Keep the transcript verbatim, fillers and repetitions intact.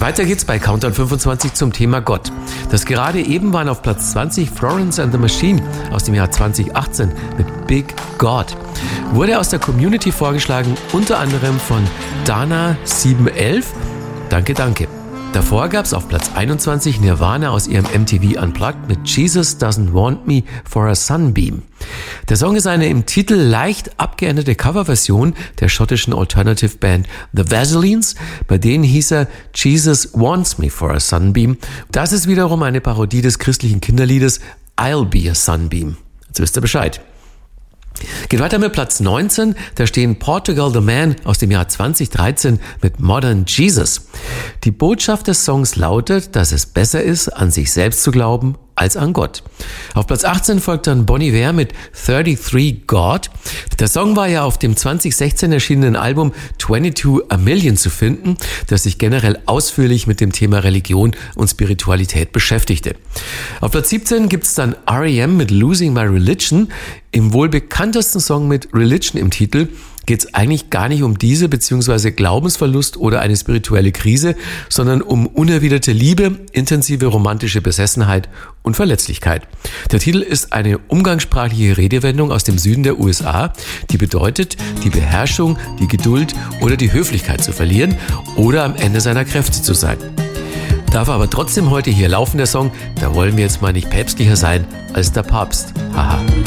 Weiter geht's bei Countdown fünfundzwanzig zum Thema Gott. Das gerade eben waren auf Platz zwanzig Florence and the Machine aus dem Jahr zwanzig achtzehn mit Big God. Wurde aus der Community vorgeschlagen, unter anderem von Dana sieben elf. Danke, danke. Davor gab's auf Platz einundzwanzig Nirvana aus ihrem M T V Unplugged mit Jesus Doesn't Want Me for a Sunbeam. Der Song ist eine im Titel leicht abgeänderte Coverversion der schottischen Alternative Band The Vaselines. Bei denen hieß er Jesus Wants Me for a Sunbeam. Das ist wiederum eine Parodie des christlichen Kinderliedes I'll Be a Sunbeam. Jetzt wisst ihr Bescheid. Geht weiter mit Platz neunzehn, da stehen Portugal the Man aus dem Jahr zwanzig dreizehn mit Modern Jesus. Die Botschaft des Songs lautet, dass es besser ist, an sich selbst zu glauben, als an Gott. Auf Platz achtzehn folgt dann Bon Iver mit dreiunddreißig God. Der Song war ja auf dem zwanzig sechzehn erschienenen Album zweiundzwanzig a Million zu finden, das sich generell ausführlich mit dem Thema Religion und Spiritualität beschäftigte. Auf Platz siebzehn gibt's dann R E M mit Losing My Religion. Im wohl bekanntesten Song mit Religion im Titel geht es eigentlich gar nicht um diese bzw. Glaubensverlust oder eine spirituelle Krise, sondern um unerwiderte Liebe, intensive romantische Besessenheit und Verletzlichkeit. Der Titel ist eine umgangssprachliche Redewendung aus dem Süden der U S A, die bedeutet, die Beherrschung, die Geduld oder die Höflichkeit zu verlieren oder am Ende seiner Kräfte zu sein. Darf aber trotzdem heute hier laufen, der Song, da wollen wir jetzt mal nicht päpstlicher sein als der Papst. Haha.